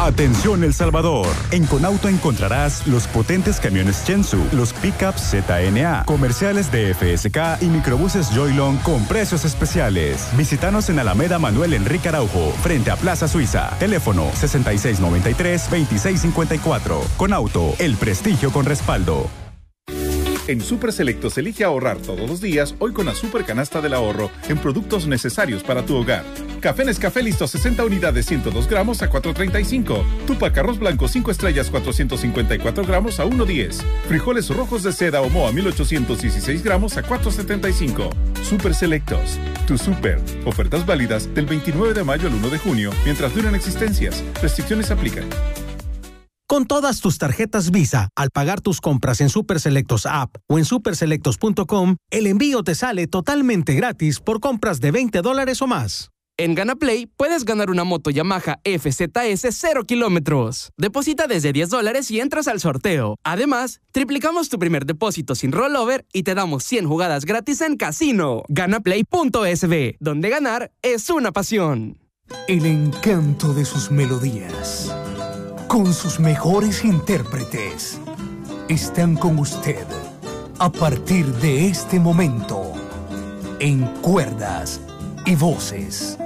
Atención El Salvador. En Conauto encontrarás los potentes camiones Chensu, los pickups ZNA, comerciales de FSK y microbuses Joylon con precios especiales. Visítanos en Alameda Manuel Enrique Araujo, frente a Plaza Suiza. Teléfono 6693-2654. Conauto, el prestigio con respaldo. En Super Selectos elige ahorrar todos los días, hoy con la Super Canasta del Ahorro en productos necesarios para tu hogar. Café Nescafé listo 60 unidades 102 gramos a $4.35. Tupac arroz blanco 5 estrellas 454 gramos a $1.10. Frijoles rojos de seda Omoa 1816 gramos a $4.75. Super Selectos, tu super. Ofertas válidas del 29 de mayo al 1 de junio, mientras duran existencias. Restricciones aplican. Con todas tus tarjetas Visa, al pagar tus compras en Super Selectos App o en superselectos.com, el envío te sale totalmente gratis por compras de $20 o más. En GanaPlay puedes ganar una moto Yamaha FZS 0 kilómetros. Deposita desde $10 y entras al sorteo. Además, triplicamos tu primer depósito sin rollover y te damos 100 jugadas gratis en casino. Ganaplay.sb, donde ganar es una pasión. El encanto de sus melodías, con sus mejores intérpretes, están con usted a partir de este momento en Cuerdas y Voces.